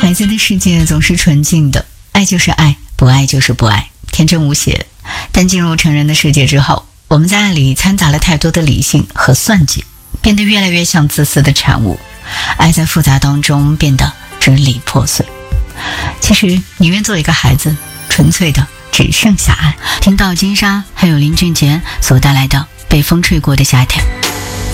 孩子的世界总是纯净的，爱就是爱，不爱就是不爱，天真无邪。但进入成人的世界之后，我们在爱里掺杂了太多的理性和算计，变得越来越像自私的产物。爱在复杂当中变得支离破碎。其实宁愿做一个孩子，纯粹的只剩下爱。听到金莎还有林俊杰所带来的《被风吹过的夏天》。